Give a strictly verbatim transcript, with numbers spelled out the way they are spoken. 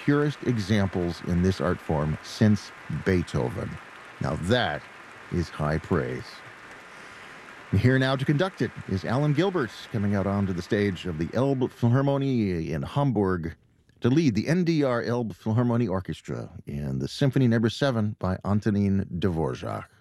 purest examples in this art form since Beethoven. Now that is high praise. Here now to conduct it is Alan Gilbert, coming out onto the stage of the Elbe Philharmonie in Hamburg to lead the N D R Elbe Philharmonie Orchestra in the Symphony Number seven by Antonin Dvorak.